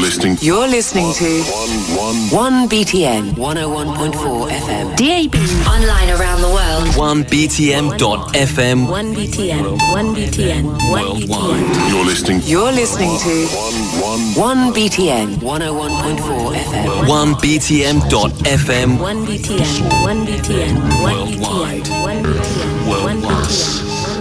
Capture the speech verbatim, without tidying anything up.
listening. You're listening to one B T N one oh one point four F M. D A B. Online around the world. one B T M dot F M. one B T N. one B T N. one B T N. You're listening. You're listening to one B T N one oh one point four F M. one B T M dot F M. one B T N. one B T N. one B T N. one B T N. Worldwide.